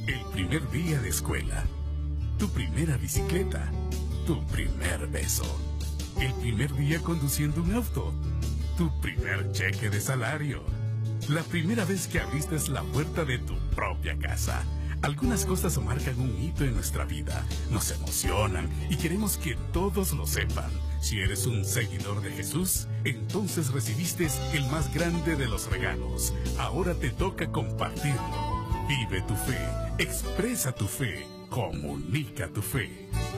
El primer día de escuela, tu primera bicicleta, tu primer beso, el primer día conduciendo un auto, tu primer cheque de salario, la primera vez que abriste la puerta de tu propia casa. Algunas cosas marcan un hito en nuestra vida, nos emocionan y queremos que todos lo sepan. Si eres un seguidor de Jesús, entonces recibiste el más grande de los regalos. Ahora te toca compartirlo. Vive tu fe, expresa tu fe, comunica tu fe.